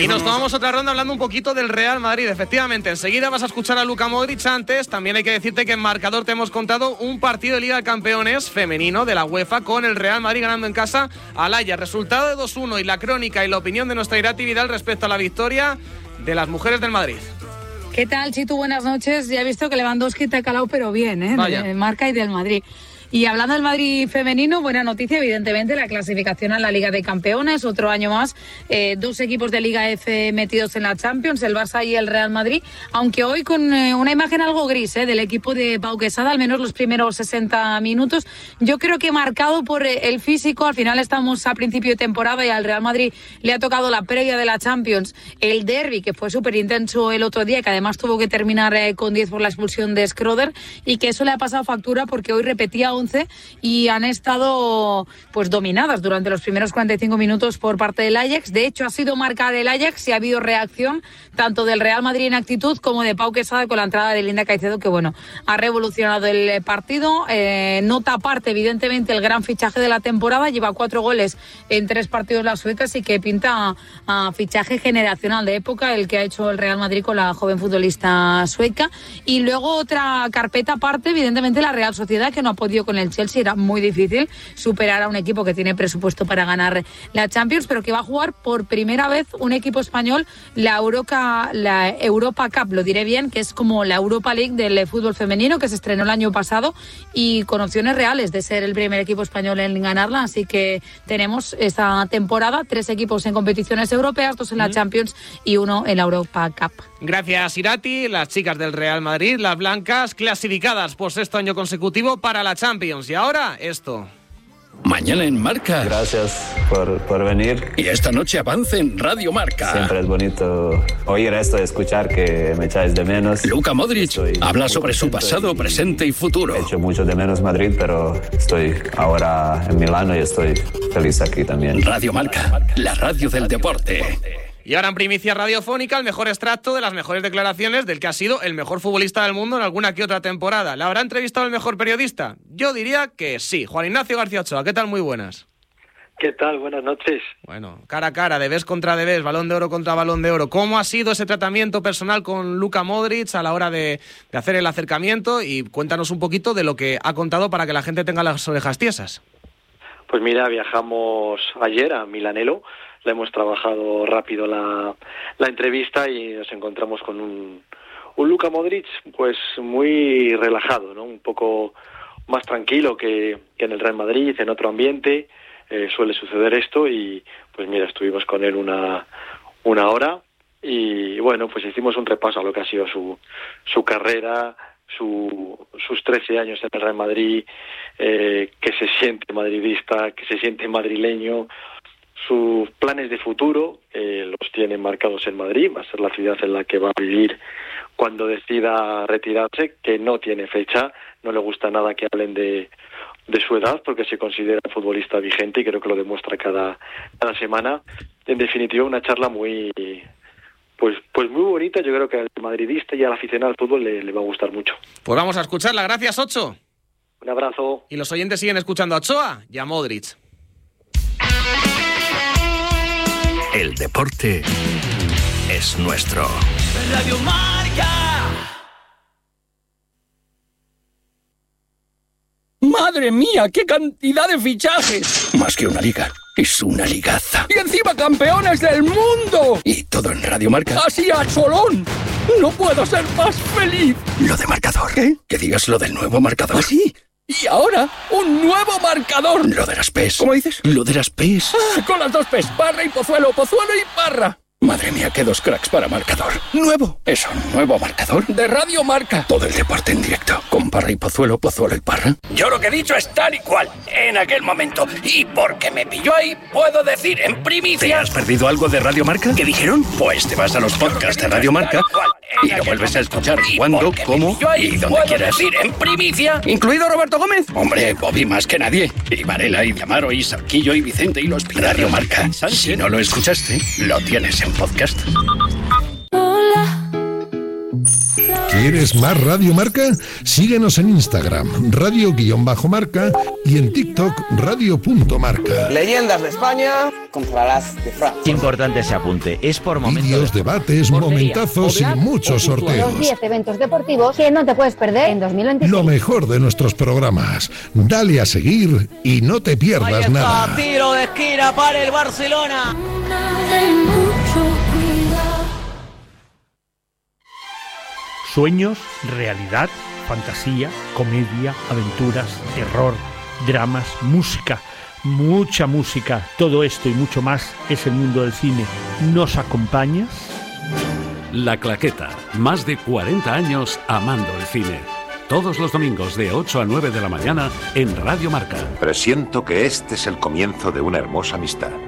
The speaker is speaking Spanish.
Y nos tomamos otra ronda hablando un poquito del Real Madrid. Efectivamente, enseguida vas a escuchar a Luka Modric. Antes, también hay que decirte que en marcador te hemos contado un partido de Liga de Campeones femenino de la UEFA con el Real Madrid ganando en casa al Ajax. Resultado de 2-1 y la crónica y la opinión de nuestra Irati Vidal respecto a la victoria de las mujeres del Madrid. ¿Qué tal, Chitu? Buenas noches. Ya he visto que Lewandowski te ha calado, pero bien, de Marca y del Madrid. Y hablando del Madrid femenino, buena noticia, evidentemente, la clasificación a la Liga de Campeones, otro año más, 2 equipos de Liga F metidos en la Champions, el Barça y el Real Madrid, aunque hoy con una imagen algo gris del equipo de Pau Quesada, al menos los primeros 60 minutos, yo creo que marcado por el físico. Al final estamos a principio de temporada y al Real Madrid le ha tocado la previa de la Champions, el derbi, que fue súper intenso el otro día, que además tuvo que terminar con 10 por la expulsión de Schröder, y que eso le ha pasado factura porque hoy repetía 11 y han estado pues dominadas durante los primeros 45 minutos por parte del Ajax. De hecho, ha sido marca del Ajax y ha habido reacción tanto del Real Madrid en actitud como de Pau Quesada con la entrada de Linda Caicedo, que bueno, ha revolucionado el partido. Nota aparte, evidentemente, el gran fichaje de la temporada. Lleva 4 goles en 3 partidos la sueca, así que pinta a fichaje generacional de época el que ha hecho el Real Madrid con la joven futbolista sueca. Y luego otra carpeta aparte, evidentemente, la Real Sociedad, que no ha podido con el Chelsea. Era muy difícil superar a un equipo que tiene presupuesto para ganar la Champions, pero que va a jugar por primera vez un equipo español la Europa Cup, lo diré bien, que es como la Europa League del fútbol femenino, que se estrenó el año pasado y con opciones reales de ser el primer equipo español en ganarla. Así que tenemos esta temporada 3 equipos en competiciones europeas, 2 en la Champions y 1 en la Europa Cup. Gracias, Irati. Las chicas del Real Madrid, las blancas, clasificadas por 6º año consecutivo para la Champions. Y ahora, esto. Mañana en Marca. Gracias por venir. Y esta noche avance en Radio Marca. Siempre es bonito oír esto, escuchar que me echáis de menos. Luka Modric habla sobre su pasado, presente y futuro. He hecho mucho de menos Madrid, pero estoy ahora en Milano y estoy feliz aquí también. Radio Marca, la radio del deporte. Y ahora en primicia radiofónica, el mejor extracto de las mejores declaraciones del que ha sido el mejor futbolista del mundo en alguna que otra temporada. ¿La habrá entrevistado el mejor periodista? Yo diría que sí. Juan Ignacio García Ochoa, ¿qué tal? Muy buenas. ¿Qué tal? Buenas noches. Bueno, cara a cara, Debes contra Debes, Balón de Oro contra Balón de Oro. ¿Cómo ha sido ese tratamiento personal con Luka Modric a la hora de hacer el acercamiento? Y cuéntanos un poquito de lo que ha contado para que la gente tenga las orejas tiesas. Pues mira, viajamos ayer a Milanello. Le hemos trabajado rápido la entrevista y nos encontramos con un Luka Modric pues muy relajado, ¿no? Un poco más tranquilo que en el Real Madrid, en otro ambiente. Suele suceder esto y pues mira, estuvimos con él una hora y bueno, pues hicimos un repaso a lo que ha sido su carrera, sus 13 años en el Real Madrid, que se siente madridista, que se siente madrileño. Sus planes de futuro los tiene marcados en Madrid, va a ser la ciudad en la que va a vivir cuando decida retirarse, que no tiene fecha, no le gusta nada que hablen de su edad porque se considera un futbolista vigente y creo que lo demuestra cada semana. En definitiva, una charla muy muy bonita. Yo creo que al madridista y al aficionado al fútbol le va a gustar mucho. Pues vamos a escucharla. Gracias, Ocho. Un abrazo. Y los oyentes siguen escuchando a Ochoa y a Modric. El deporte es nuestro. Radio Marca. ¡Madre mía, qué cantidad de fichajes! Más que una liga, es una ligaza. ¡Y encima campeones del mundo! Y todo en Radio Marca. ¡Así a cholón! ¡No puedo ser más feliz! Lo de marcador. ¿Qué? Que digas lo del nuevo marcador. ¿Ah, sí? Y ahora, un nuevo marcador. Lo de las PES. ¿Cómo dices? Lo de las PES. Con las 2 PES, Parra y Pozuelo, Pozuelo y Parra. Madre mía, qué 2 cracks para marcador. Nuevo. ¿Es un nuevo marcador? De Radio Marca. Todo el deporte en directo. Con Parra y Pozuelo, Pozuelo y Parra. Yo lo que he dicho es tal y cual, en aquel momento. Y porque me pilló ahí, puedo decir en primicia... ¿Te has perdido algo de Radio Marca? ¿Qué dijeron? Pues te vas a los podcasts de Radio Marca y lo vuelves a escuchar cuando, cómo y donde quieras. Decir en primicia... ¿Incluido Roberto Gómez? Hombre, Bobby más que nadie. Y Varela, y Diamaro, y Sarquillo, y Vicente, y los Pilar. Radio Marca. Si no lo escuchaste, lo tienes en podcast. ¿Quieres más Radio Marca? Síguenos en Instagram, radio_marca, y en TikTok, radio.marca. Leyendas de España contra las de Francia. Importante ese apunte, es por momentos. Vídeos, debates, momentazos y muchos sorteos. Los 10 eventos deportivos que no te puedes perder en 2026. Lo mejor de nuestros programas. Dale a seguir y no te pierdas nada. Tiro de esquina para el Barcelona. Sueños, realidad, fantasía, comedia, aventuras, terror, dramas, música, mucha música. Todo esto y mucho más es el mundo del cine. ¿Nos acompañas? La Claqueta, más de 40 años amando el cine. Todos los domingos de 8 a 9 de la mañana en Radio Marca. Presiento que este es el comienzo de una hermosa amistad.